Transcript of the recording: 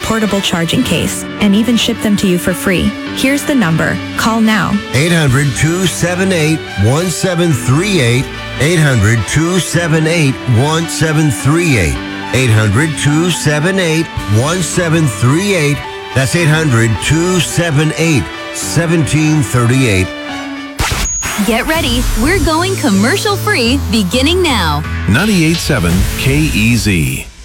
portable charging case, and even ship them to you for free. Here's the number. Call now. 800-278-1738. 800-278-1738. 800-278-1738. That's 800-278-1738. Get ready. We're going commercial free beginning now. 98.7 KEZ.